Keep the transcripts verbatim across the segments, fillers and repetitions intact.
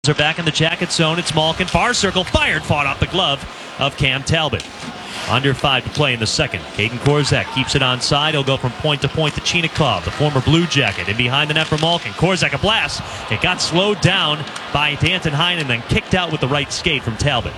Are back in the Jacket zone. It's Malkin. Far circle. Fired. Fought off the glove of Cam Talbot. Under five to play in the second. Caden Korczak keeps it onside. He'll go from point to point to Chinakhov, the former Blue Jacket. And behind the net for Malkin. Korczak a blast. It got slowed down by Danton Heinen, then kicked out with the right skate from Talbot.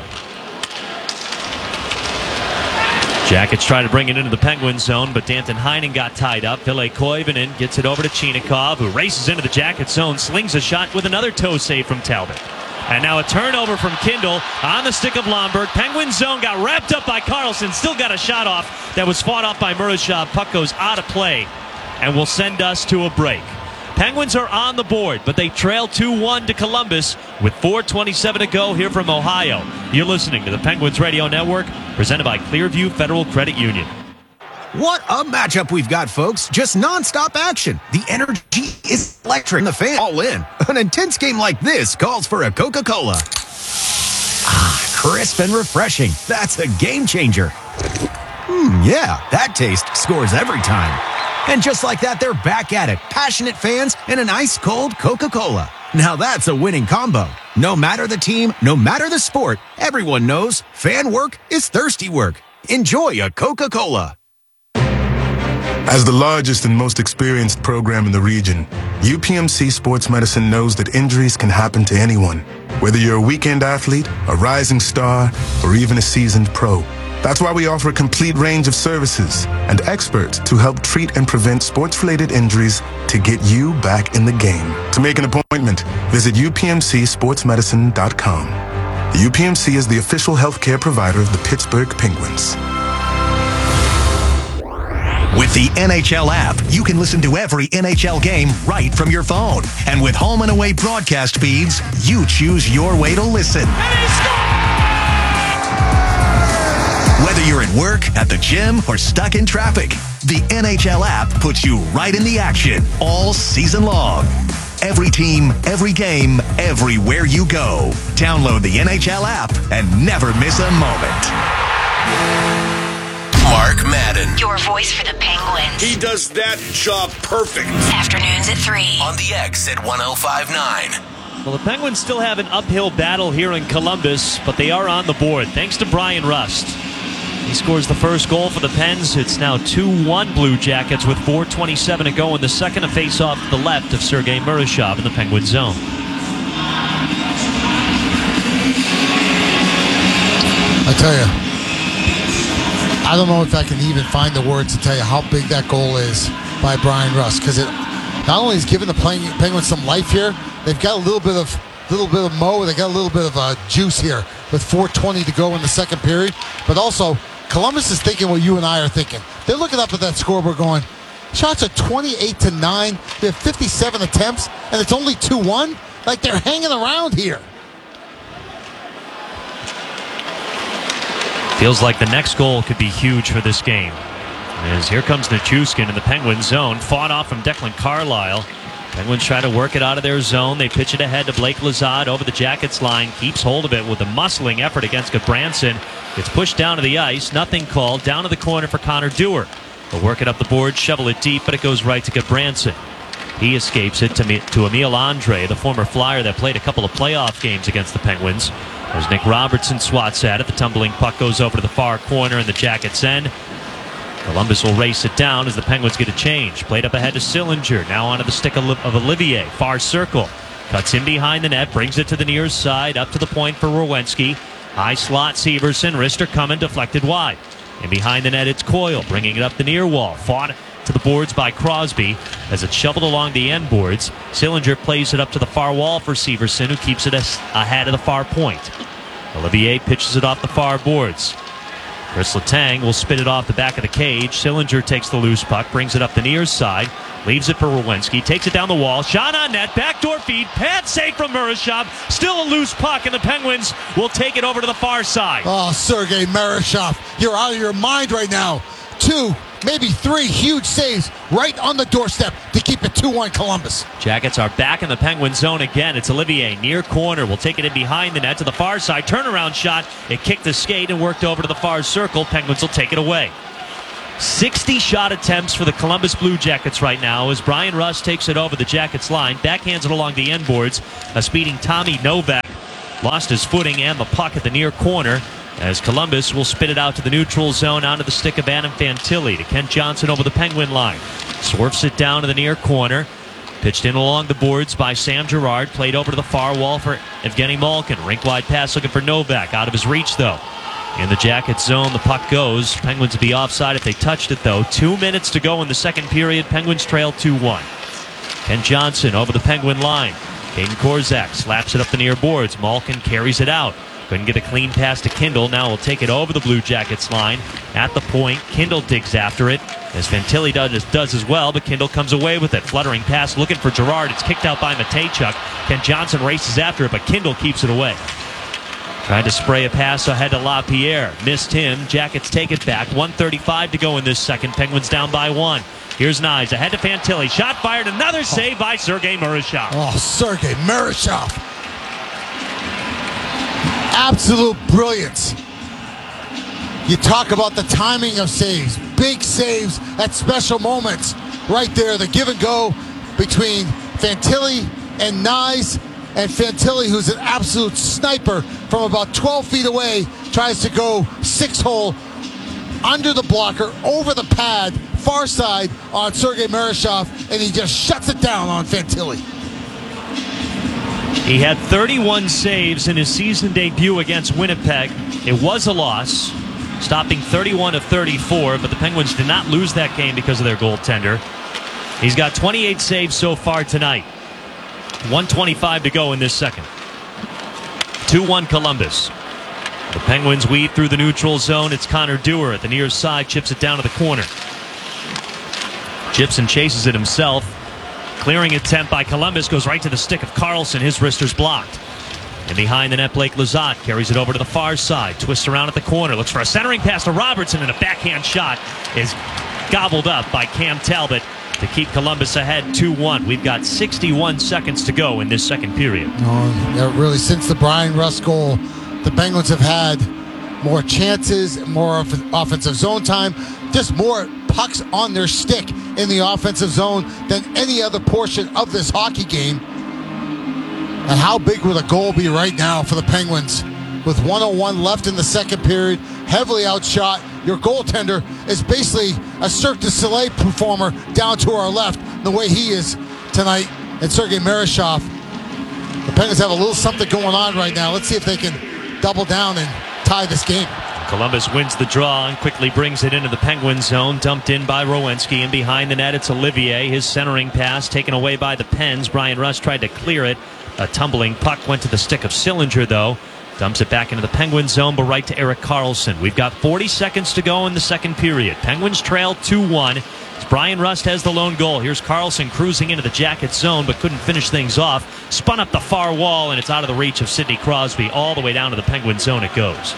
Jackets try to bring it into the Penguin zone, but Danton Heinen got tied up. Ville Koivunen gets it over to Chinakhov, who races into the Jacket zone, slings a shot with another toe save from Talbot. And now a turnover from Kindle on the stick of Lomberg. Penguin zone got wrapped up by Carlson, still got a shot off that was fought off by Murashov. Puck goes out of play and will send us to a break. Penguins are on the board, but they trail two one to Columbus with four twenty-seven to go here from Ohio. You're listening to the Penguins Radio Network, presented by Clearview Federal Credit Union. What a matchup we've got, folks. Just nonstop action. The energy is electric. The fan all in. An intense game like this calls for a Coca-Cola. Ah, crisp and refreshing. That's a game changer. Hmm, yeah, that taste scores every time. And just like that, they're back at it. Passionate fans and an ice-cold Coca-Cola. Now that's a winning combo. No matter the team, no matter the sport, everyone knows fan work is thirsty work. Enjoy a Coca-Cola. As the largest and most experienced program in the region, U P M C Sports Medicine knows that injuries can happen to anyone. Whether you're a weekend athlete, a rising star, or even a seasoned pro. That's why we offer a complete range of services and experts to help treat and prevent sports-related injuries to get you back in the game. To make an appointment, visit U P M C sports medicine dot com. The U P M C is the official healthcare provider of the Pittsburgh Penguins. With the N H L app, you can listen to every N H L game right from your phone. And with home and away broadcast feeds, you choose your way to listen. Whether you're at work, at the gym, or stuck in traffic, the N H L app puts you right in the action all season long. Every team, every game, everywhere you go. Download the N H L app and never miss a moment. Mark Madden. Your voice for the Penguins. He does that job perfect. Afternoons at three. On the X at one oh five point nine. Well, the Penguins still have an uphill battle here in Columbus, but they are on the board thanks to Brian Rust. He scores the first goal for the Pens. It's now two one Blue Jackets with four twenty-seven to go in the second. A face-off to the left of Sergei Murashov in the Penguin zone. I tell you, I don't know if I can even find the words to tell you how big that goal is by Brian Rust, because it not only is giving the Penguins some life here, they've got a little bit of little bit of mo, they got a little bit of uh, juice here with four twenty to go in the second period. But also, Columbus is thinking what you and I are thinking. They're looking up at that scoreboard going, shots are twenty-eight to nine, they have fifty-seven attempts, and it's only two one? Like, they're hanging around here. Feels like the next goal could be huge for this game. As here comes Nichushkin in the Penguin zone, fought off from Declan Carlisle. Penguins try to work it out of their zone. They pitch it ahead to Blake Lizotte over the Jackets line. Keeps hold of it with a muscling effort against Goodbranson. It's pushed down to the ice. Nothing called. Down to the corner for Connor Dewar. They'll work it up the board, shovel it deep, but it goes right to Goodbranson. He escapes it to, to Emil Andre, the former Flyer that played a couple of playoff games against the Penguins. As Nick Robertson swats at it, the tumbling puck goes over to the far corner in the Jackets' end. Columbus will race it down as the Penguins get a change. Played up ahead to Sillinger. Now onto the stick of Olivier. Far circle. Cuts in behind the net. Brings it to the near side. Up to the point for Rowensky. High slot Severson. Wrister coming. Deflected wide. And behind the net it's Coyle. Bringing it up the near wall. Fought to the boards by Crosby. As it's shoveled along the end boards. Sillinger plays it up to the far wall for Severson, who keeps it ahead of the far point. Olivier pitches it off the far boards. Chris Letang will spit it off the back of the cage. Sillinger takes the loose puck, brings it up the near side, leaves it for Rowensky, takes it down the wall, shot on net, backdoor feed, pad save from Murashov, still a loose puck, and the Penguins will take it over to the far side. Oh, Sergei Murashov, you're out of your mind right now. Two, maybe three huge saves right on the doorstep to keep it two one Columbus. Jackets are back in the Penguin zone again. It's Olivier near corner. Will take it in behind the net to the far side. Turnaround shot. It kicked the skate and worked over to the far circle. Penguins will take it away. sixty shot attempts for the Columbus Blue Jackets right now as Brian Russ takes it over the Jackets line, backhands it along the end boards. A speeding Tommy Novak lost his footing and the puck at the near corner as Columbus will spit it out to the neutral zone onto the stick of Adam Fantilli to Kent Johnson over the Penguin line. Swerves it down to the near corner. Pitched in along the boards by Sam Girard. Played over to the far wall for Evgeny Malkin. Rink-wide pass looking for Novak. Out of his reach, though. In the Jackets zone, the puck goes. Penguins would be offside if they touched it, though. Two minutes to go in the second period. Penguins trail two one. Kent Johnson over the Penguin line. Caden Korzak slaps it up the near boards. Malkin carries it out. Couldn't get a clean pass to Kindle. Now we'll take it over the Blue Jackets line. At the point, Kindle digs after it, as Fantilli does, does as well, but Kindle comes away with it. Fluttering pass looking for Girard. It's kicked out by Matejchuk. Kent Johnson races after it, but Kindle keeps it away. Tried to spray a pass ahead to LaPierre. Missed him. Jackets take it back. one thirty-five to go in this second. Penguins down by one. Here's Knies ahead to Fantilli. Shot fired. Another save by Sergei Murashov. Oh, Sergei Murashov. Absolute brilliance. You talk about the timing of saves. Big saves at special moments. Right there, the give and go between Fantilli and Knies. And Fantilli, who's an absolute sniper from about twelve feet away, tries to go six-hole under the blocker, over the pad, far side on Sergei Murashov, and he just shuts it down on Fantilli. He had thirty-one saves in his season debut against Winnipeg. It was a loss, stopping thirty-one of thirty-four, but the Penguins did not lose that game because of their goaltender. He's got twenty-eight saves so far tonight. one twenty-five to go in this second. two one Columbus. The Penguins weave through the neutral zone. It's Connor Dewar at the near side, chips it down to the corner. Gibson chases it himself. Clearing attempt by Columbus goes right to the stick of Karlsson. His wrister's blocked. And behind the net, Blake Lizotte carries it over to the far side. Twists around at the corner. Looks for a centering pass to Robertson, and a backhand shot is gobbled up by Cam Talbot to keep Columbus ahead two one. We've got sixty-one seconds to go in this second period. Oh, yeah, really, since the Brian Russ goal, the Penguins have had more chances, more off- offensive zone time, just more pucks on their stick in the offensive zone than any other portion of this hockey game. And how big would a goal be right now for the Penguins? With one oh one left in the second period, heavily outshot. Your goaltender is basically a Cirque du Soleil performer down to our left, the way he is tonight. And Sergei Murashov. The Penguins have a little something going on right now. Let's see if they can double down and tie this game. Columbus wins the draw and quickly brings it into the Penguin zone. Dumped in by Rowensky, and behind the net it's Olivier. His centering pass taken away by the Pens. Brian Russ tried to clear it. A tumbling puck went to the stick of Sillinger, though. Dumps it back into the Penguin zone, but right to Erik Karlsson. We've got forty seconds to go in the second period. Penguins trail two one. Brian Rust has the lone goal. Here's Karlsson cruising into the Jacket zone, but couldn't finish things off. Spun up the far wall, and it's out of the reach of Sidney Crosby. All the way down to the Penguin zone it goes.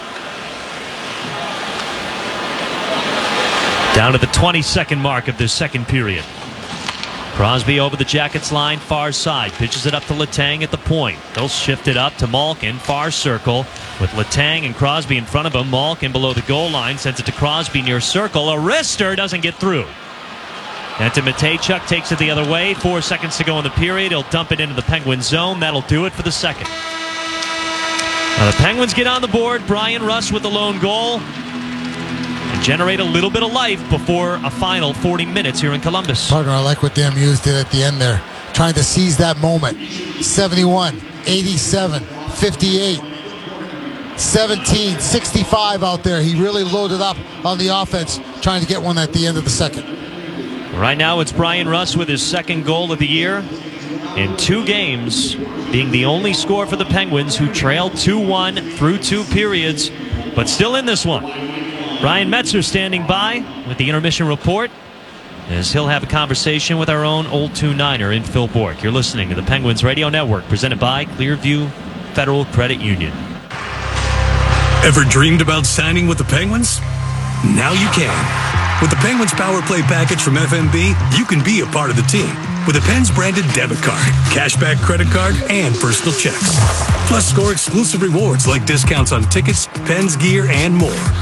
Down to the twenty-second mark of this second period. Crosby over the Jackets line, far side. Pitches it up to Letang at the point. They'll shift it up to Malkin, far circle. With Letang and Crosby in front of him, Malkin below the goal line, sends it to Crosby near circle. A wrister doesn't get through. And to Matejchuk, takes it the other way. Four seconds to go in the period. He'll dump it into the Penguin zone. That'll do it for the second. Now the Penguins get on the board. Brian Russ with the lone goal. And generate a little bit of life before a final forty minutes here in Columbus. Partner, I like what Dan Hughes did at the end there. Trying to seize that moment. seventy-one, eighty-seven, fifty-eight, seventeen, sixty-five out there. He really loaded up on the offense, trying to get one at the end of the second. Right now it's Brian Russ with his second goal of the year in two games, being the only score for the Penguins, who trailed two one through two periods, but still in this one. Brian Metzer standing by with the intermission report, as he'll have a conversation with our own old two niner in Phil Bourque. You're listening to the Penguins Radio Network, presented by Clearview Federal Credit Union. Ever dreamed about signing with the Penguins? Now you can. With the Penguins Power Play package from F M B, you can be a part of the team with a Pens branded debit card, cashback credit card, and personal checks. Plus, score exclusive rewards like discounts on tickets, Pens gear, and more.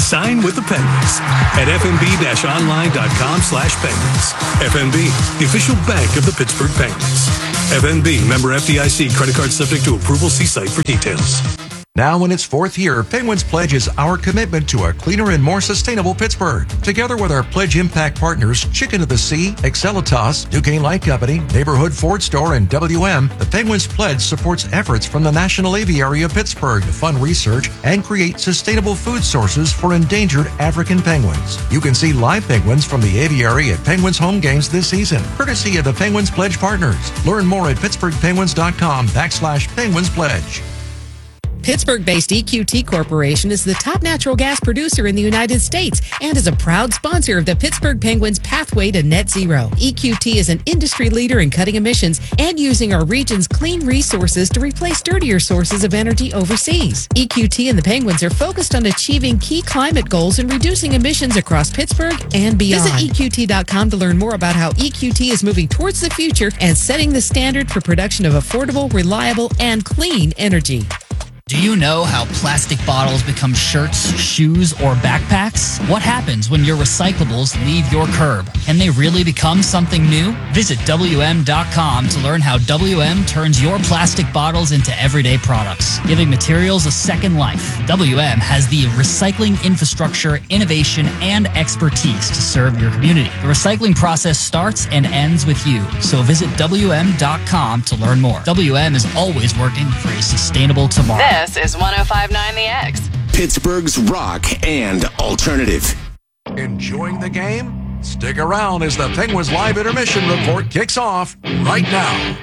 Sign with the Penguins at fnb-online.com slash penguins. F N B, the official bank of the Pittsburgh Penguins. F N B, member F D I C, credit card subject to approval. See site for details. Now in its fourth year, Penguins Pledge is our commitment to a cleaner and more sustainable Pittsburgh. Together with our Pledge Impact partners, Chicken of the Sea, Excelitas, Duquesne Light Company, Neighborhood Ford Store, and W M, the Penguins Pledge supports efforts from the National Aviary of Pittsburgh to fund research and create sustainable food sources for endangered African penguins. You can see live penguins from the aviary at Penguins home games this season, courtesy of the Penguins Pledge partners. Learn more at pittsburghpenguins.com backslash Penguins Pledge. Pittsburgh-based E Q T Corporation is the top natural gas producer in the United States and is a proud sponsor of the Pittsburgh Penguins Pathway to Net Zero. E Q T is an industry leader in cutting emissions and using our region's clean resources to replace dirtier sources of energy overseas. E Q T and the Penguins are focused on achieving key climate goals and reducing emissions across Pittsburgh and beyond. Visit E Q T dot com to learn more about how E Q T is moving towards the future and setting the standard for production of affordable, reliable, and clean energy. Do you know how plastic bottles become shirts, shoes, or backpacks? What happens when your recyclables leave your curb? Can they really become something new? Visit W M dot com to learn how W M turns your plastic bottles into everyday products, giving materials a second life. W M has the recycling infrastructure, innovation, and expertise to serve your community. The recycling process starts and ends with you, so visit W M dot com to learn more. W M is always working for a sustainable tomorrow. This is one oh five point nine The X. Pittsburgh's rock and alternative. Enjoying the game? Stick around as the Penguins Live Intermission Report kicks off right now.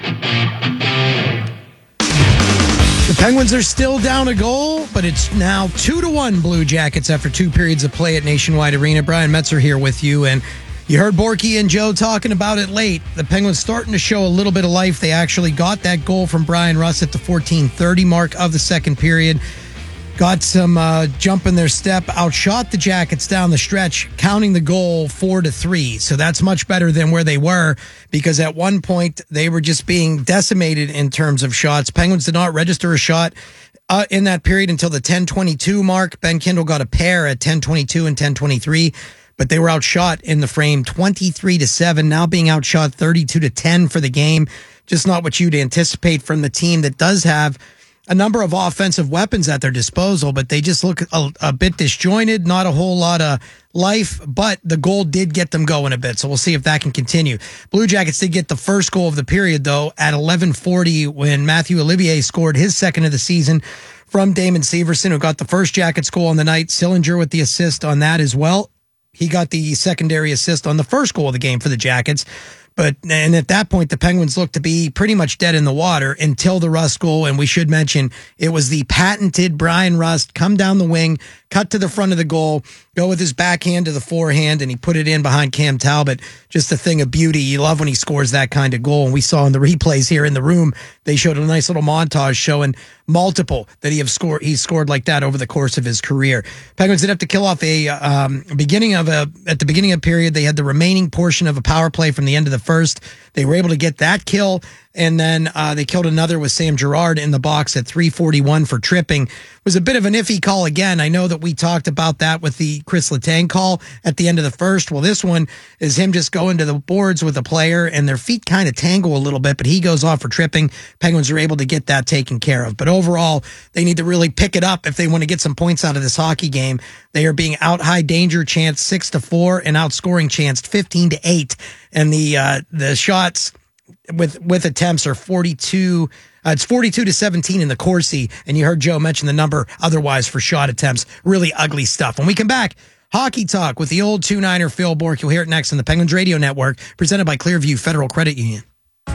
The Penguins are still down a goal, but it's now two to one Blue Jackets after two periods of play at Nationwide Arena. Brian Metzer here with you, and you heard Borky and Joe talking about it late. The Penguins starting to show a little bit of life. They actually got that goal from Brian Russ at the fourteen thirty mark of the second period. Got some uh, jump in their step, outshot the Jackets down the stretch, counting the goal four to three. So that's much better than where they were, because at one point they were just being decimated in terms of shots. Penguins did not register a shot uh, in that period until the ten twenty-two mark. Ben Kindle got a pair at ten twenty-two and ten twenty-three. But they were outshot in the frame twenty-three to seven, now being outshot thirty-two to ten for the game. Just not what you'd anticipate from the team that does have a number of offensive weapons at their disposal, but they just look a, a bit disjointed, not a whole lot of life, but the goal did get them going a bit, so we'll see if that can continue. Blue Jackets did get the first goal of the period, though, at eleven forty when Matthew Olivier scored his second of the season from Damon Severson, who got the first Jackets goal on the night. Sillinger with the assist on that as well. He got the secondary assist on the first goal of the game for the Jackets. But, and at that point, the Penguins looked to be pretty much dead in the water until the Rust goal. And we should mention it was the patented Brian Rust come down the wing, cut to the front of the goal, go with his backhand to the forehand, and he put it in behind Cam Talbot. Just a thing of beauty. You love when he scores that kind of goal. And we saw in the replays here in the room, they showed a nice little montage showing multiple that he have scored. He scored like that over the course of his career. Penguins did have to kill off a um, beginning of a at the beginning of the period. They had the remaining portion of a power play from the end of the first. They were able to get that kill, and then uh, they killed another with Sam Girard in the box at three forty-one for tripping. It was a bit of an iffy call again. I know that we talked about that with the Chris Letang call at the end of the first. Well, this one is him just going to the boards with a player, and their feet kind of tangle a little bit, but he goes off for tripping. Penguins are able to get that taken care of. But overall, they need to really pick it up if they want to get some points out of this hockey game. They are being out high danger chanced six to four and outscoring chanced fifteen to eight. And the uh, the shots with with attempts are forty-two. Uh, it's forty-two to seventeen in the Corsi, and you heard Joe mention the number otherwise for shot attempts. Really ugly stuff. When we come back, Hockey Talk with the old two-niner Phil Bourque. You'll hear it next on the Penguins Radio Network, presented by Clearview Federal Credit Union.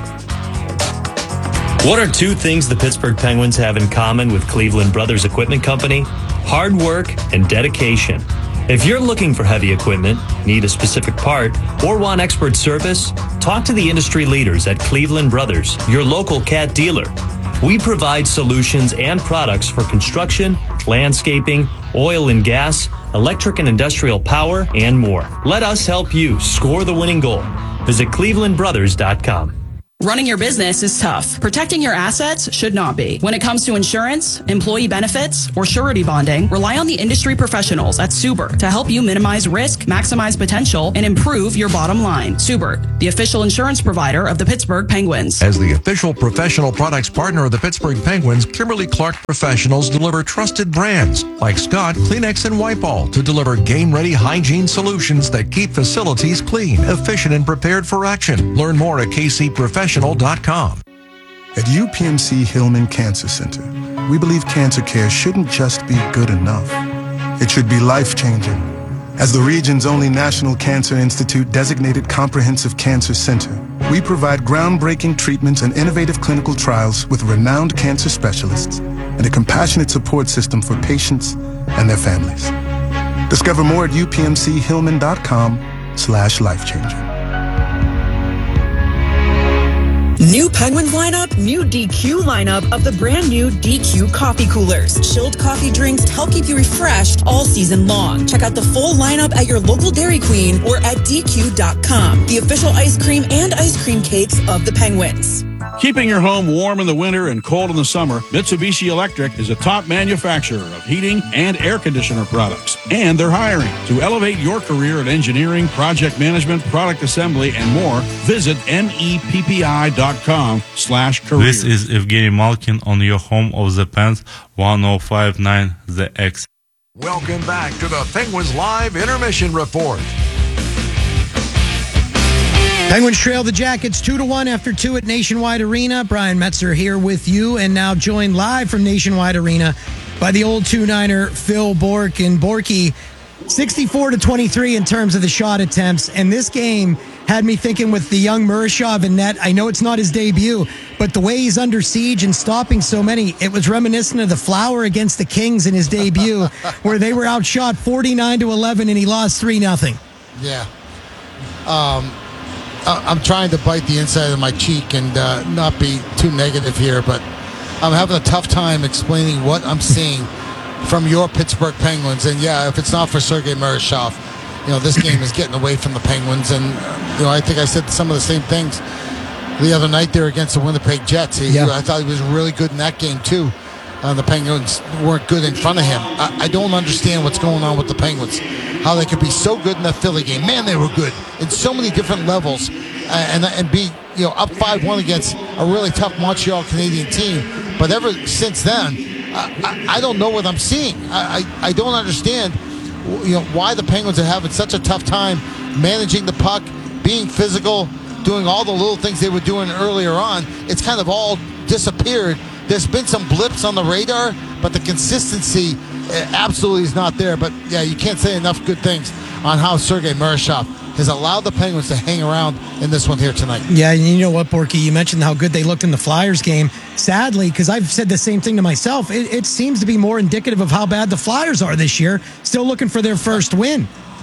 What are two things the Pittsburgh Penguins have in common with Cleveland Brothers Equipment Company? Hard work and dedication. If you're looking for heavy equipment, need a specific part, or want expert service, talk to the industry leaders at Cleveland Brothers, your local Cat dealer. We provide solutions and products for construction, landscaping, oil and gas, electric and industrial power, and more. Let us help you score the winning goal. Visit cleveland brothers dot com. Running your business is tough. Protecting your assets should not be. When it comes to insurance, employee benefits, or surety bonding, rely on the industry professionals at Subert to help you minimize risk, maximize potential, and improve your bottom line. Subert, the official insurance provider of the Pittsburgh Penguins. As the official professional products partner of the Pittsburgh Penguins, Kimberly-Clark Professionals deliver trusted brands like Scott, Kleenex, and Wipe-All to deliver game-ready hygiene solutions that keep facilities clean, efficient, and prepared for action. Learn more at k c professional dot com. At U P M C Hillman Cancer Center, we believe cancer care shouldn't just be good enough. It should be life-changing. As the region's only National Cancer Institute designated comprehensive cancer center, we provide groundbreaking treatments and innovative clinical trials with renowned cancer specialists and a compassionate support system for patients and their families. Discover more at u p m c hillman dot com slash life-changing. New Penguins lineup, new D Q lineup of the brand new D Q coffee coolers. Chilled coffee drinks to help keep you refreshed all season long. Check out the full lineup at your local Dairy Queen or at d q dot com. The official ice cream and ice cream cakes of the Penguins. Keeping your home warm in the winter and cold in the summer, Mitsubishi Electric is a top manufacturer of heating and air conditioner products. And they're hiring. To elevate your career in engineering, project management, product assembly, and more, visit meppi.com slash career. This is Evgeny Malkin on your home of the Pens, one oh five point nine The X. Welcome back to the Penguins Live Intermission Report. Penguins trail the Jackets two to one after two at Nationwide Arena. Brian Metzer here with you, and now joined live from Nationwide Arena by the old two-niner Phil Bourque. And Borky, sixty-four to twenty-three in terms of the shot attempts, and this game had me thinking with the young Murashov in net. I know it's not his debut, but the way he's under siege and stopping so many, it was reminiscent of the Flower against the Kings in his debut, where they were outshot forty-nine to eleven and he lost three nothing. Yeah. Um. I'm trying to bite the inside of my cheek and uh, not be too negative here, but I'm having a tough time explaining what I'm seeing from your Pittsburgh Penguins. And yeah, if it's not for Sergei Murashov, you know, this game is getting away from the Penguins. And, you know, I think I said some of the same things the other night there against the Winnipeg Jets. He, yeah. I thought he was really good in that game, too. Uh, the Penguins weren't good in front of him. I, I don't understand what's going on with the Penguins. How they could be so good in that Philly game. Man, they were good in so many different levels, uh, and and be you know up five one against a really tough Montreal Canadian team. But ever since then, I, I, I don't know what I'm seeing. I, I, I don't understand you know why the Penguins are having such a tough time managing the puck, being physical, doing all the little things they were doing earlier on. It's kind of all disappeared. There's been some blips on the radar, but the consistency absolutely is not there. But yeah, you can't say enough good things on how Sergei Murashov has allowed the Penguins to hang around in this one here tonight. Yeah, and you know what, Borky, you mentioned how good they looked in the Flyers game. Sadly, because I've said the same thing to myself, it, it seems to be more indicative of how bad the Flyers are this year. Still looking for their first win.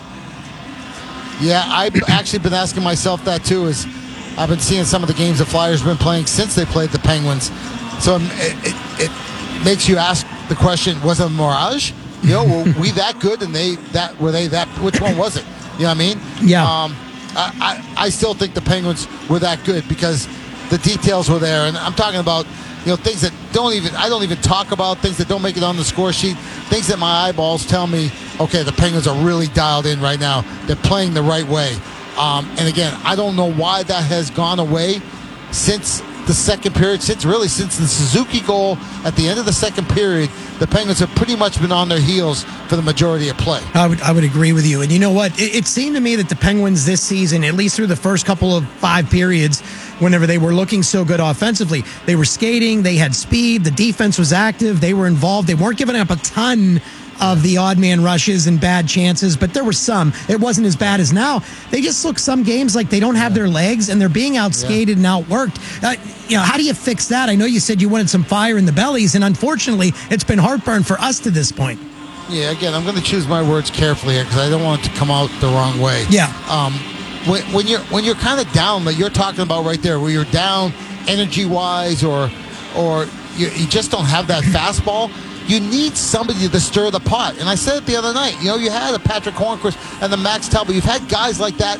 Yeah, I've actually been asking myself that too. As I've been seeing some of the games the Flyers have been playing since they played the Penguins. So it, it, it makes you ask the question: was it a mirage? You know, were we that good, and they that were they that? Which one was it? You know what I mean? Yeah. Um, I, I I still think the Penguins were that good because the details were there, and I'm talking about you know things that don't even I don't even talk about, things that don't make it on the score sheet, things that my eyeballs tell me. Okay, the Penguins are really dialed in right now. They're playing the right way. Um, and again, I don't know why that has gone away since the second period, since really since the Suzuki goal at the end of the second period. The Penguins have pretty much been on their heels for the majority of play. I would I would agree with you. And you know what? It, it seemed to me that the Penguins this season, at least through the first couple of five periods, whenever they were looking so good offensively, they were skating, they had speed, the defense was active, they were involved, they weren't giving up a ton of the odd man rushes and bad chances, but there were some. It wasn't as bad as now. They just look some games like they don't have their legs and they're being outskated yeah. and outworked. Uh, you know, how do you fix that? I know you said you wanted some fire in the bellies, and unfortunately, it's been heartburn for us to this point. Yeah, again, I'm going to choose my words carefully here because I don't want it to come out the wrong way. Yeah. Um, when, when you're when you're kind of down, like you're talking about right there, where you're down energy-wise, or or you, you just don't have that fastball. You need somebody to stir the pot. And I said it the other night. You know, you had a Patrick Hornquist and the Max Talbot. You've had guys like that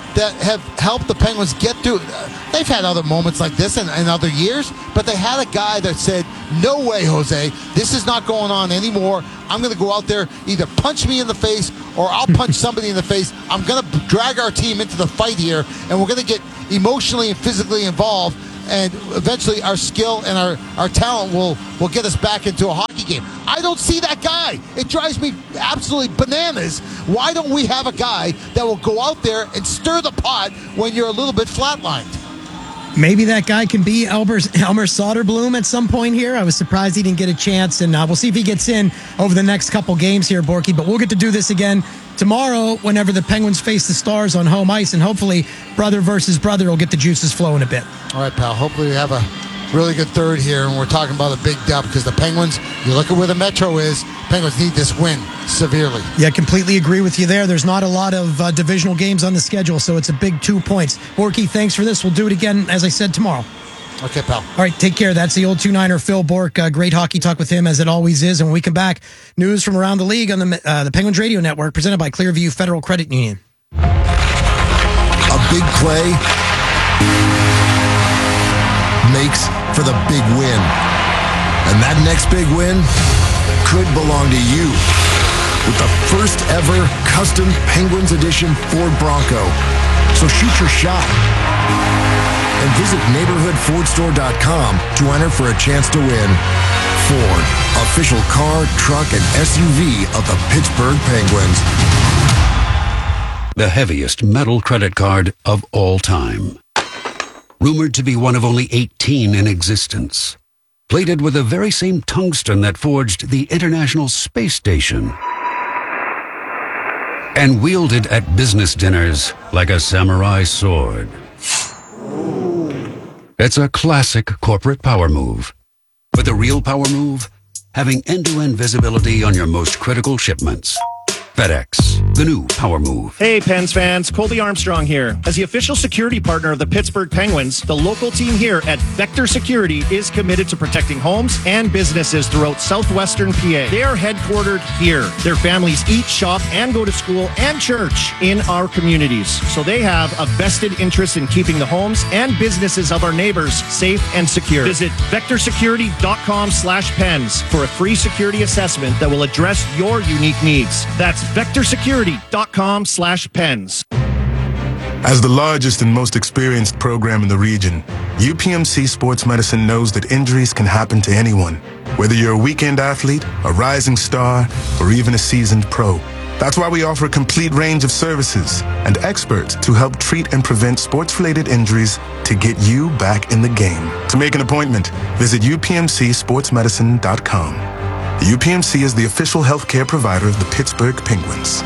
that have helped the Penguins get through. They've had other moments like this in, in other years, but they had a guy that said, no way, Jose, this is not going on anymore. I'm going to go out there, either punch me in the face or I'll punch somebody in the face. I'm going to drag our team into the fight here, and we're going to get emotionally and physically involved, and eventually our skill and our, our talent will, will get us back into a hockey game. I don't see that guy. It drives me absolutely bananas. Why don't we have a guy that will go out there and stir the pot when you're a little bit flatlined? Maybe that guy can be Elmer, Elmer Soderblom at some point here. I was surprised he didn't get a chance, and uh, we'll see if he gets in over the next couple games here, Borky. But we'll get to do this again tomorrow whenever the Penguins face the Stars on home ice, and hopefully brother versus brother will get the juices flowing a bit. All right, pal. Hopefully we have a really good third here, and we're talking about a big dub because the Penguins, you look at where the Metro is, Penguins need this win severely. Yeah, completely agree with you there. There's not a lot of uh, divisional games on the schedule, so it's a big two points. Borky, thanks for this. We'll do it again, as I said, tomorrow. Okay, pal. All right, take care. That's the old two niner Phil Bourque. Uh, great hockey talk with him, as it always is. And when we come back, news from around the league on the uh, the Penguins Radio Network, presented by Clearview Federal Credit Union. A big play makes for the big win. And that next big win could belong to you. With the first ever custom Penguins edition Ford Bronco. So shoot your shot. And visit neighborhood ford store dot com to enter for a chance to win. Ford, official car, truck, and S U V of the Pittsburgh Penguins. The heaviest metal credit card of all time. Rumored to be one of only eighteen in existence. Plated with the very same tungsten that forged the International Space Station. And wielded at business dinners like a samurai sword. It's a classic corporate power move. But the real power move? Having end-to-end visibility on your most critical shipments. FedEx, the new power move. Hey, Pens fans, Colby Armstrong here. As the official security partner of the Pittsburgh Penguins, the local team here at Vector Security is committed to protecting homes and businesses throughout southwestern P A. They are headquartered here. Their families eat, shop, and go to school and church in our communities. So they have a vested interest in keeping the homes and businesses of our neighbors safe and secure. Visit vector security dot com slash pens for a free security assessment that will address your unique needs. That's vector security dot com slash pens. As the largest and most experienced program in the region, U P M C Sports Medicine knows that injuries can happen to anyone, whether you're a weekend athlete, a rising star, or even a seasoned pro. That's why we offer a complete range of services and experts to help treat and prevent sports-related injuries to get you back in the game. To make an appointment, visit u p m c sports medicine dot com. The U P M C is the official healthcare provider of the Pittsburgh Penguins.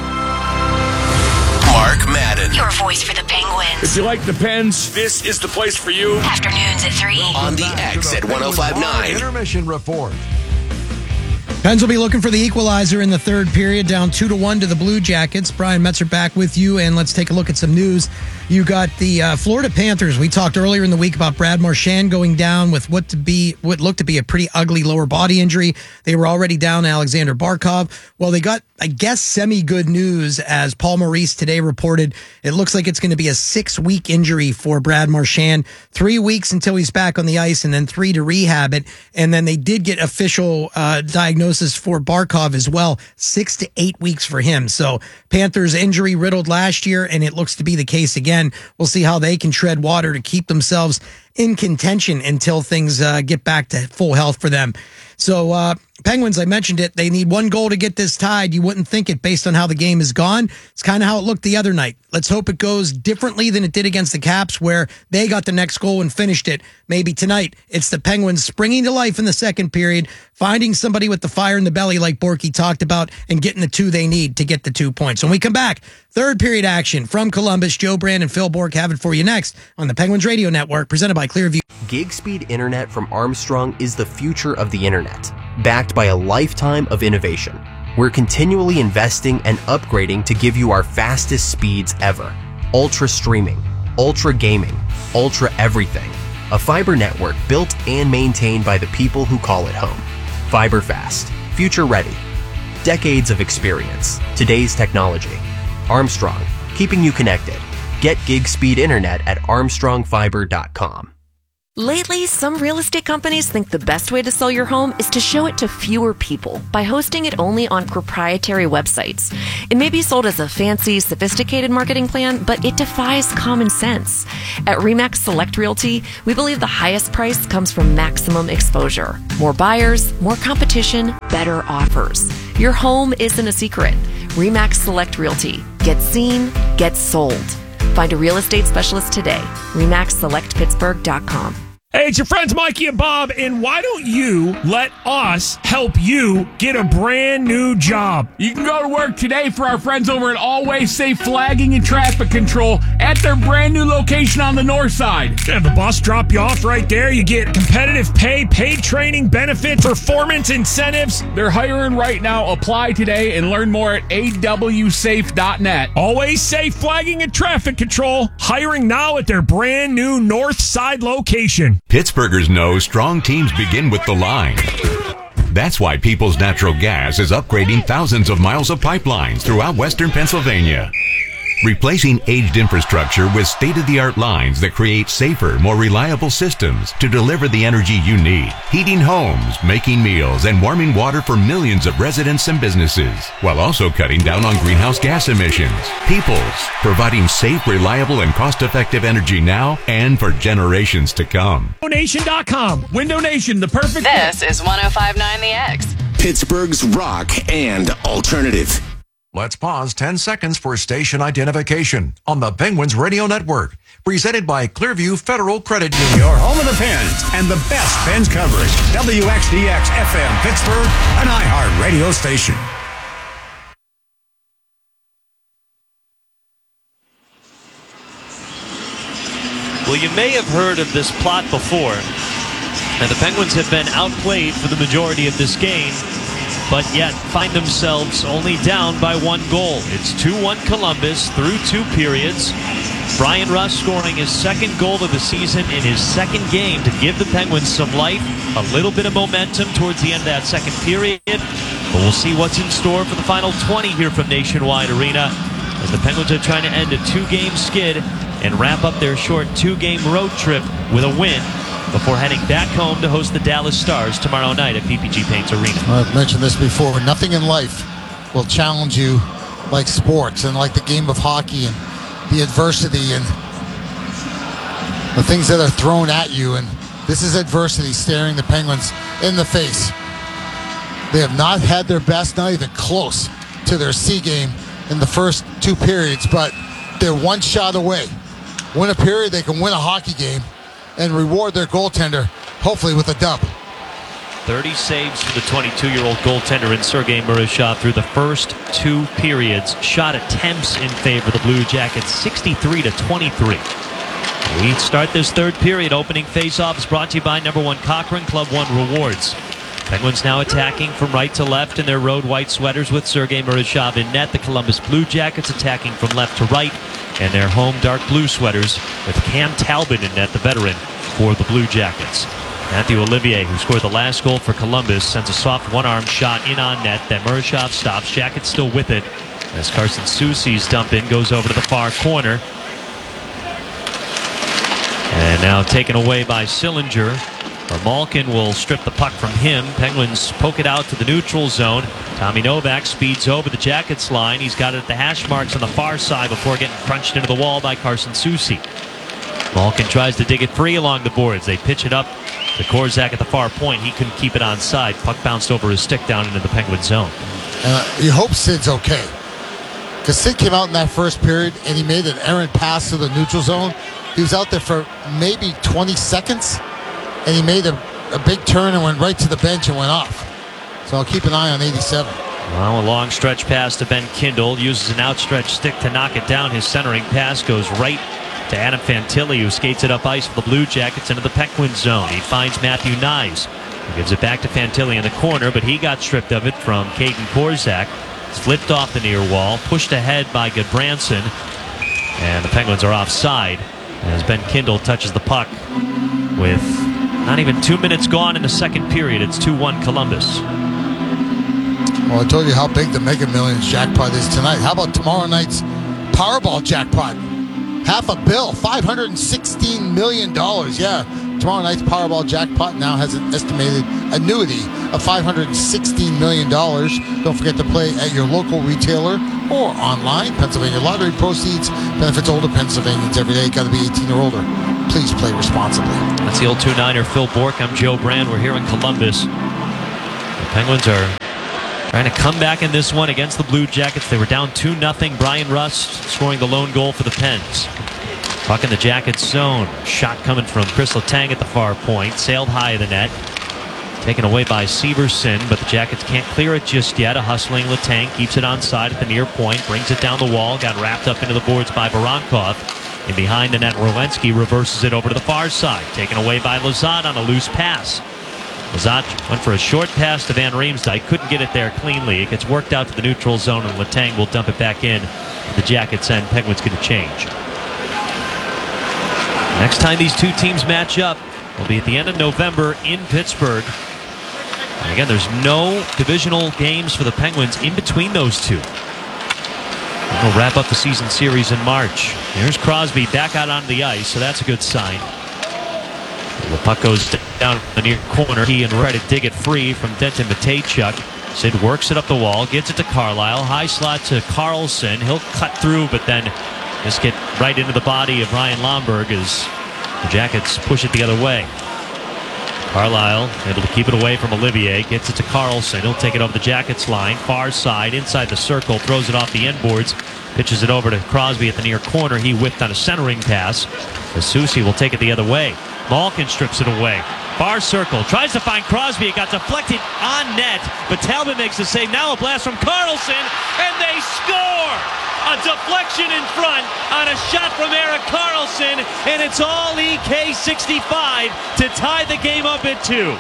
Mark Madden. Your voice for the Penguins. If you like the Pens, this is the place for you. Afternoons at three. On the X at one oh five point nine. Intermission report. Pens will be looking for the equalizer in the third period, down two to one to the Blue Jackets. Brian Metzer back with you, and let's take a look at some news. You got the uh, Florida Panthers. We talked earlier in the week about Brad Marchand going down with what to be what looked to be a pretty ugly lower body injury. They were already down Alexander Barkov. Well, they got, I guess, semi-good news as Paul Maurice today reported. It looks like it's going to be a six-week injury for Brad Marchand. Three weeks until he's back on the ice, and then three to rehab it. And then they did get official uh, diagnosis for Barkov as well. Six to eight weeks for him. So Panthers injury riddled last year, and it looks to be the case again. We'll see how they can tread water to keep themselves in contention until things uh, get back to full health for them. So uh, Penguins, I mentioned it, they need one goal to get this tied. You wouldn't think it based on how the game has gone. It's kind of how it looked the other night. Let's hope it goes differently than it did against the Caps, where they got the next goal and finished it. Maybe tonight it's the Penguins springing to life in the second period, finding somebody with the fire in the belly like Borky talked about, and getting the two they need to get the two points. When we come back, third period action from Columbus. Joe Brand and Phil Bourque have it for you next on the Penguins Radio Network, presented by Clearview. Gig speed internet from Armstrong is the future of the internet, backed by a lifetime of innovation. We're continually investing and upgrading to give you our fastest speeds ever. Ultra streaming, ultra gaming, ultra everything. A fiber network built and maintained by the people who call it home. Fiber fast, future ready. Decades of experience, today's technology. Armstrong, keeping you connected. Get gig speed internet at armstrong fiber dot com. Lately, some real estate companies think the best way to sell your home is to show it to fewer people by hosting it only on proprietary websites. It may be sold as a fancy, sophisticated marketing plan, but it defies common sense. At RE/MAX Select Realty, we believe the highest price comes from maximum exposure. More buyers, more competition, better offers. Your home isn't a secret. RE/MAX Select Realty. Get seen, get sold. Find a real estate specialist today. RE/MAX Select Pittsburgh dot com. Hey, it's your friends Mikey and Bob, and why don't you let us help you get a brand new job? You can go to work today for our friends over at Always Safe Flagging and Traffic Control at their brand new location on the north side. Have the bus drop you off right there. You get competitive pay, paid training, benefits, performance incentives. They're hiring right now. Apply today and learn more at A W safe dot net. Always Safe Flagging and Traffic Control, hiring now at their brand new north side location. Pittsburghers know strong teams begin with the line. That's why Peoples Natural Gas is upgrading thousands of miles of pipelines throughout western Pennsylvania, replacing aged infrastructure with state-of-the-art lines that create safer, more reliable systems to deliver the energy you need, heating homes, making meals, and warming water for millions of residents and businesses, while also cutting down on greenhouse gas emissions. Peoples, providing safe, reliable, and cost-effective energy now and for generations to come. Window Nation dot com. Window Nation, the perfect... This is one oh five point nine The X. Pittsburgh's rock and alternative. Let's pause ten seconds for station identification on the Penguins Radio Network. Presented by Clearview Federal Credit Union. Your home of the Pens and the best Pens coverage. W X D X F M Pittsburgh, an iHeart radio station. Well, you may have heard of this plot before. And the Penguins have been outplayed for the majority of this game, but yet find themselves only down by one goal. It's two one Columbus through two periods. Brian Rust scoring his second goal of the season in his second game to give the Penguins some life, a little bit of momentum towards the end of that second period. But we'll see what's in store for the final twenty here from Nationwide Arena, as the Penguins are trying to end a two-game skid and wrap up their short two-game road trip with a win before heading back home to host the Dallas Stars tomorrow night at P P G Paints Arena. I've mentioned this before. Nothing in life will challenge you like sports and like the game of hockey and the adversity and the things that are thrown at you. And this is adversity staring the Penguins in the face. They have not had their best, not even close to their C game in the first two periods, but they're one shot away. Win a period, they can win a hockey game and reward their goaltender, hopefully with a dub. thirty saves for the twenty-two-year-old goaltender in Sergei Murashov through the first two periods. Shot attempts in favor of the Blue Jackets, sixty-three to twenty-three. We start this third period. Opening faceoff is brought to you by number one Cochrane Club One Rewards. Penguins now attacking from right to left in their road white sweaters with Sergei Murashov in net. The Columbus Blue Jackets attacking from left to right in their home dark blue sweaters with Cam Talbot in net, the veteran for the Blue Jackets. Matthew Olivier, who scored the last goal for Columbus, sends a soft one-arm shot in on net. Then Murashov stops. Jackets still with it as Carson Soucy's dump in goes over to the far corner. And now taken away by Sillinger. Malkin will strip the puck from him. Penguins poke it out to the neutral zone. Tommy Novak speeds over the Jackets line. He's got it at the hash marks on the far side before getting crunched into the wall by Carson Soucy. Malkin tries to dig it free along the boards. They pitch it up to Korzak at the far point. He couldn't keep it onside. Puck bounced over his stick down into the Penguin zone. Uh, you hope Sid's okay, because Sid came out in that first period and he made an errant pass to the neutral zone. He was out there for maybe twenty seconds. And he made a, a big turn and went right to the bench and went off. So I'll keep an eye on eighty-seven. Well, a long stretch pass to Ben Kindle. Uses an outstretched stick to knock it down. His centering pass goes right to Adam Fantilli, who skates it up ice for the Blue Jackets into the Penguin zone. He finds Matthew Nyes, who gives it back to Fantilli in the corner, but he got stripped of it from Caden Korzak. It's flipped off the near wall, pushed ahead by Goodbranson, and the Penguins are offside as Ben Kindle touches the puck with not even two minutes gone in the second period. It's two one Columbus. Well, I told you how big the Mega Millions jackpot is tonight. How about tomorrow night's Powerball jackpot? half a bill, five hundred sixteen million dollars. Yeah, tomorrow night's Powerball jackpot now has an estimated annuity of five hundred sixteen million dollars. Don't forget to play at your local retailer or online. Pennsylvania Lottery proceeds benefits older Pennsylvanians every day. Got to be eighteen or older. Please play responsibly. That's the old two niner Phil Bork. I'm Joe Brand. We're here in Columbus. The Penguins are trying to come back in this one against the Blue Jackets. They were down two nothing. Brian Rust scoring the lone goal for the Pens. Puck in the Jackets zone. Shot coming from Chris Letang at the far point. Sailed high of the net. Taken away by Severson, but the Jackets can't clear it just yet. A hustling Letang keeps it onside at the near point. Brings it down the wall. Got wrapped up into the boards by Voronkov. And behind the net, Rowensky reverses it over to the far side. Taken away by Lazat on a loose pass. Lazat went for a short pass to Van Riemsdyk. Couldn't get it there cleanly. It gets worked out to the neutral zone, and Letang will dump it back in. The Jackets and Penguins get a change. Next time these two teams match up will be at the end of November in Pittsburgh. And again, there's no divisional games for the Penguins in between those two. We'll wrap up the season series in March. Here's Crosby back out onto the ice, so that's a good sign. The puck goes down the near corner. He and try to dig it free from Denton Mateychuk. Sid works it up the wall, gets it to Carlisle. High slot to Carlson. He'll cut through, but then just get right into the body of Ryan Lomberg as the Jackets push it the other way. Carlisle able to keep it away from Olivier. Gets it to Carlson. He'll take it over the Jackets line. Far side, inside the circle. Throws it off the end boards. Pitches it over to Crosby at the near corner. He whiffed on a centering pass. Susi will take it the other way. Malkin strips it away. Far circle. Tries to find Crosby. It got deflected on net. But Talbot makes the save. Now a blast from Carlson. And they score! A deflection in front on a shot from Erik Karlsson, and it's all E K sixty-five to tie the game up at two.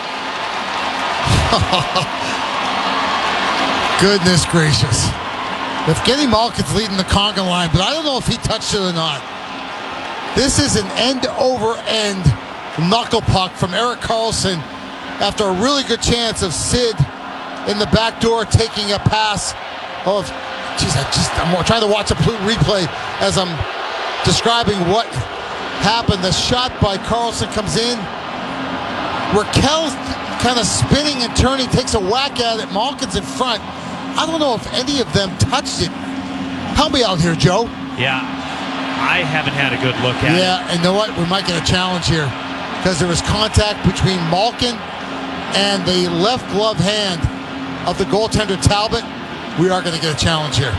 Goodness gracious. Evgeny Malkin's leading the conga line, but I don't know if he touched it or not. This is an end-over-end knuckle puck from Erik Karlsson after a really good chance of Sid in the back door taking a pass of... Jeez, I just, I'm trying to watch a replay as I'm describing what happened. The shot by Karlsson comes in. Raquel kind of spinning and turning, takes a whack at it. Malkin's in front. I don't know if any of them touched it. Help me out here, Joe. Yeah, I haven't had a good look at yeah, it. Yeah, and you know what? We might get a challenge here because there was contact between Malkin and the left glove hand of the goaltender Talbot. We are going to get a challenge here.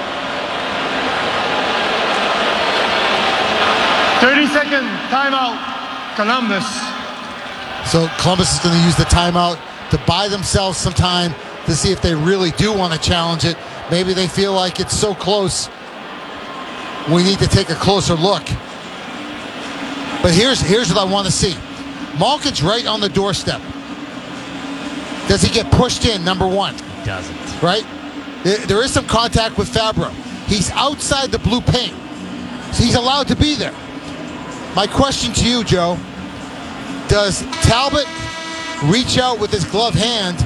thirty second timeout, Columbus. So Columbus is going to use the timeout to buy themselves some time to see if they really do want to challenge it. Maybe they feel like it's so close. We need to take a closer look. But here's, here's what I want to see. Malkin's right on the doorstep. Does he get pushed in, number one? He doesn't. Right? There is some contact with Fabro. He's outside the blue paint. So he's allowed to be there. My question to you, Joe, does Talbot reach out with his glove hand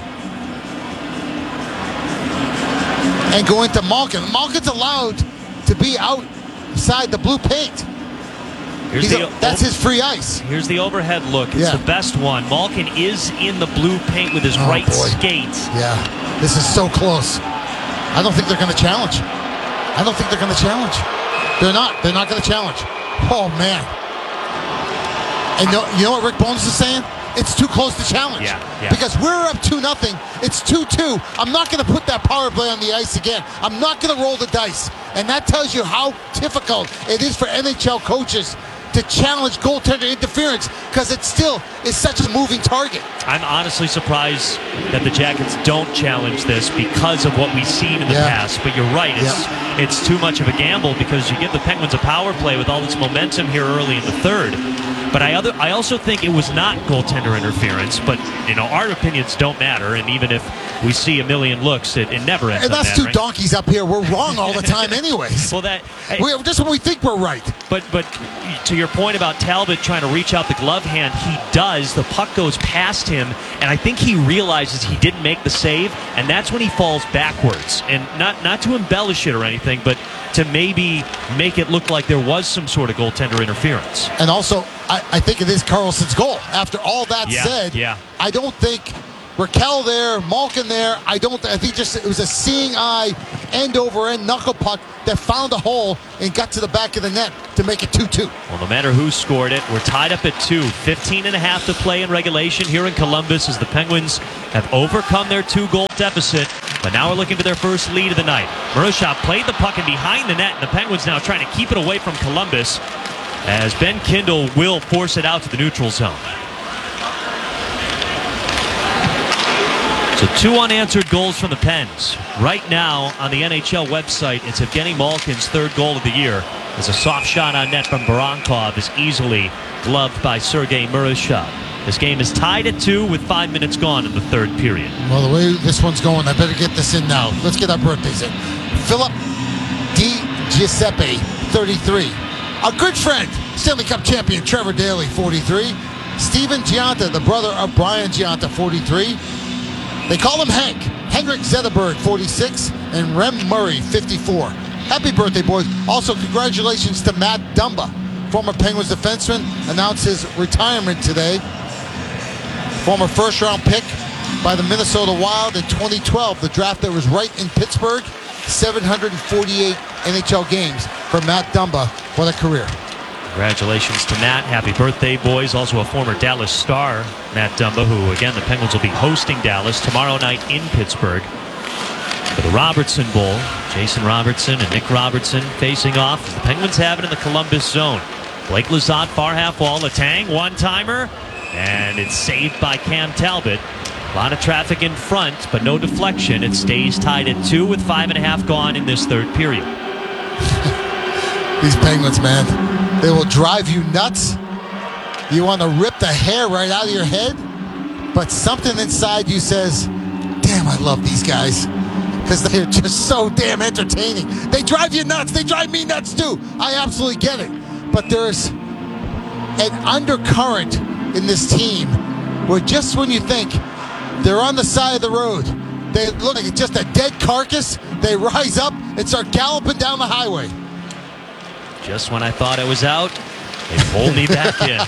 and go into Malkin? Malkin's allowed to be outside the blue paint. Here's He's the, a, that's his free ice. Here's the overhead look. It's Yeah. the best one. Malkin is in the blue paint with his Oh, right boy. skate. Yeah, this is so close. I don't think they're going to challenge. I don't think they're going to challenge. They're not. They're not going to challenge. Oh, man. And no, you know what Rick Bones is saying? It's too close to challenge. Yeah, yeah. Because we're up two nothing. It's two two. I'm not going to put that power play on the ice again. I'm not going to roll the dice. And that tells you how difficult it is for N H L coaches to challenge goaltender interference because it still is such a moving target. I'm honestly surprised that the Jackets don't challenge this because of what we've seen in the Yeah. past. But you're right, it's it's too much of a gamble because you give the Penguins a power play with all this momentum here early in the third. But I other I also think it was not goaltender interference. But you know, our opinions don't matter, and even if we see a million looks, it, it never ends And up that's mattering. two donkeys up here. We're wrong all the time, anyways. Well, that we, just when we think we're right. But but to your point about Talbot trying to reach out the glove hand, he does. The puck goes past him, and I think he realizes he didn't make the save, and that's when he falls backwards. And not not to embellish it or anything, but to maybe make it look like there was some sort of goaltender interference. And also, I, I think it is Carlson's goal. After all that Yeah, said, yeah. I don't think Raquel there, Malkin there, I don't. I think just it was a seeing eye, end over end knuckle puck that found a hole and got to the back of the net to make it two two. Well, no matter who scored it, we're tied up at two. fifteen and a half to play in regulation here in Columbus as the Penguins have overcome their two-goal deficit. But now we're looking for their first lead of the night. Marusha played the puck in behind the net, and the Penguins now trying to keep it away from Columbus as Ben Kindle will force it out to the neutral zone. So two unanswered goals from the Pens. Right now on the N H L website, it's Evgeny Malkin's third goal of the year as a soft shot on net from Voronkov is easily gloved by Sergei Marusha. This game is tied at two with five minutes gone in the third period. Well, the way this one's going, I better get this in now. Let's get our birthdays in. Philip Di Giuseppe, thirty-three. Our good friend, Stanley Cup champion Trevor Daley, forty-three. Steven Gianta, the brother of Brian Gianta, forty-three. They call him Hank. Henrik Zetterberg, forty-six. And Rem Murray, fifty-four. Happy birthday, boys. Also, congratulations to Matt Dumba, former Penguins defenseman, announced his retirement today. Former first-round pick by the Minnesota Wild in twenty twelve, the draft that was right in Pittsburgh. seven hundred forty-eight N H L games for Matt Dumba. What a career. Congratulations to Matt. Happy birthday, boys. Also a former Dallas Star, Matt Dumba, who, again, the Penguins will be hosting Dallas tomorrow night in Pittsburgh for the Robertson Bowl. Jason Robertson and Nick Robertson facing off. The Penguins have it in the Columbus zone. Blake Lizotte, far half wall. Letang, one-timer. And it's saved by Cam Talbot. A lot of traffic in front, but no deflection. It stays tied at two with five and a half gone in this third period. These Penguins, man, they will drive you nuts. You want to rip the hair right out of your head, but something inside you says, damn, I love these guys, because they're just so damn entertaining. They drive you nuts. They drive me nuts, too. I absolutely get it. But there's an undercurrent in this team where just when you think they're on the side of the road, they look like just a dead carcass, they rise up and start galloping down the highway. Just when I thought I was out, they pulled me back in.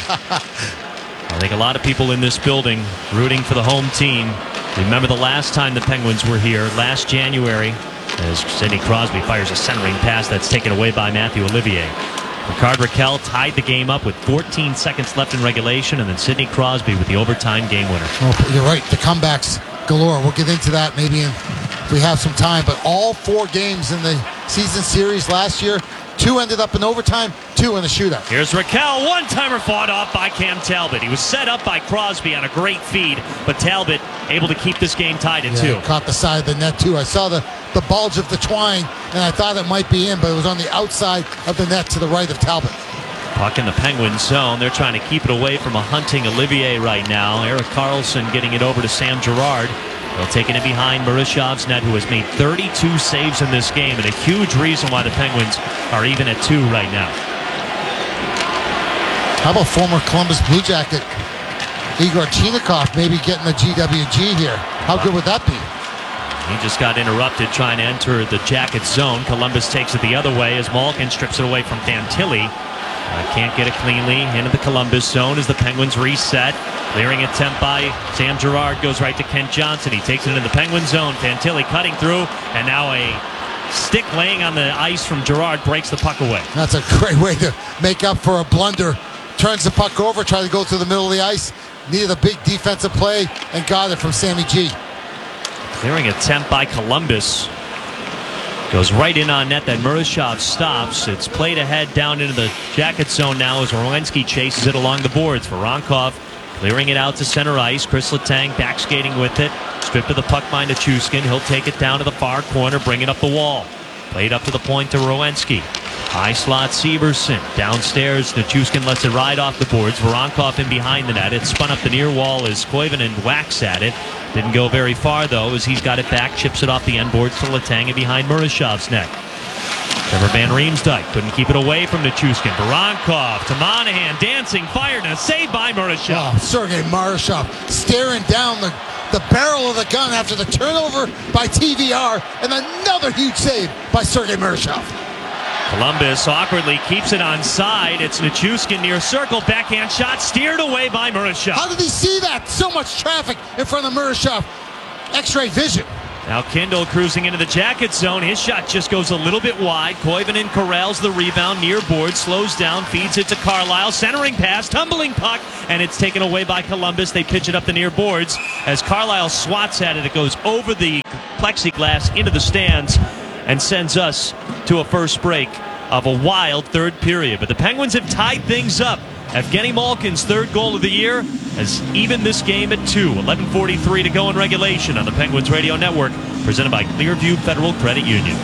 I think a lot of people in this building rooting for the home team remember the last time the Penguins were here, last January, as Sidney Crosby fires a centering pass that's taken away by Matthew Olivier. Ricard Raquel tied the game up with fourteen seconds left in regulation, and then Sidney Crosby with the overtime game winner. Well, you're right. The comebacks galore. We'll get into that maybe in, if we have some time. But all four games in the season series last year, two ended up in overtime, two in a shootout. Here's Raquel. One-timer fought off by Cam Talbot. He was set up by Crosby on a great feed, but Talbot able to keep this game tied at Yeah, two. caught the side of the net, too. I saw the, the bulge of the twine, and I thought it might be in, but it was on the outside of the net to the right of Talbot. Puck in the Penguins zone. They're trying to keep it away from a hunting Olivier right now. Erik Karlsson getting it over to Sam Girard. They'll take it in behind Marushov's net, who has made thirty-two saves in this game, and a huge reason why the Penguins are even at two right now. How about former Columbus Blue Jacket Igor Chinakhov maybe getting the G W G here? How good would that be? He just got interrupted trying to enter the Jacket zone. Columbus takes it the other way as Malkin strips it away from Fantilli. Uh, can't get it cleanly into the Columbus zone as the Penguins reset. Clearing attempt by Sam Girard goes right to Kent Johnson. He takes it in the Penguin zone. Fantilli cutting through, and now a stick laying on the ice from Girard breaks the puck away. That's a great way to make up for a blunder. Turns the puck over, tries to go through the middle of the ice. Needed a big defensive play and got it from Sammy G. Clearing attempt by Columbus. Goes right in on net that Marusov stops. It's played ahead down into the Jacket zone now as Orlensky chases it along the boards. Voronkov clearing it out to center ice. Chris Letang back skating with it. Stripped to the puck by Nichushkin. He'll take it down to the far corner, bring it up the wall. Played up to the point to Orlensky. High slot Severson. Downstairs, Nichushkin lets it ride off the boards. Voronkov in behind the net. It spun up the near wall as Koivunen whacks at it. Didn't go very far, though, as he's got it back. Chips it off the end boards to Letang and behind Murashov's net. Trevor Van Riemsdyk couldn't keep it away from Nichushkin. Voronkov to Monahan. Dancing, fired, and a save by Murashov. Oh, Sergei Murashov staring down the, the barrel of the gun after the turnover by T V R. And another huge save by Sergei Murashov. Columbus awkwardly keeps it on side. It's Nichushkin near circle. Backhand shot steered away by Murashov. How did he see that? So much traffic in front of Murashov. X-ray vision. Now Kindle cruising into the Jacket zone. His shot just goes a little bit wide. Koivunen corrals the rebound near board, slows down, feeds it to Carlisle. Centering pass, tumbling puck, and it's taken away by Columbus. They pitch it up the near boards. As Carlisle swats at it, it goes over the plexiglass into the stands and sends us to a first break of a wild third period. But the Penguins have tied things up. Evgeny Malkin's third goal of the year has evened this game at two. eleven forty-three to go in regulation on the Penguins Radio Network, presented by Clearview Federal Credit Union.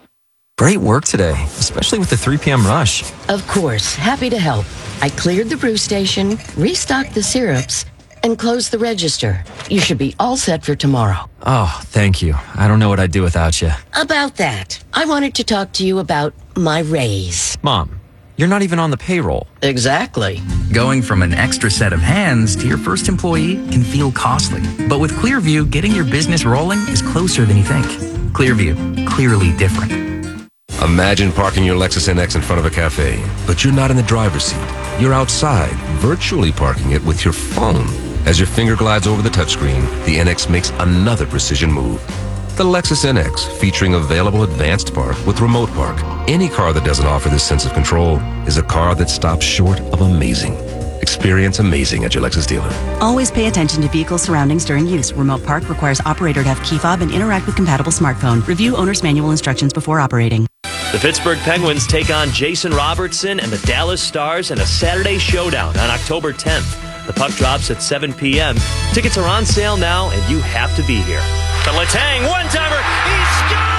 Great work today, especially with the three p.m. rush. Of course, happy to help. I cleared the brew station, restocked the syrups, and closed the register. You should be all set for tomorrow. Oh, thank you. I don't know what I'd do without you. About that, I wanted to talk to you about my raise. Mom, you're not even on the payroll. Exactly. Going from an extra set of hands to your first employee can feel costly. But with Clearview, getting your business rolling is closer than you think. Clearview, clearly different. Imagine parking your Lexus N X in front of a cafe, but you're not in the driver's seat. You're outside, virtually parking it with your phone. As your finger glides over the touchscreen, the N X makes another precision move. The Lexus N X, featuring available advanced park with remote park. Any car that doesn't offer this sense of control is a car that stops short of amazing. Experience amazing at your Lexus dealer. Always pay attention to vehicle surroundings during use. Remote park requires operator to have key fob and interact with compatible smartphone. Review owner's manual instructions before operating. The Pittsburgh Penguins take on Jason Robertson and the Dallas Stars in a Saturday showdown on October tenth. The puck drops at seven p.m. Tickets are on sale now, and you have to be here. The Letang one-timer, he scores!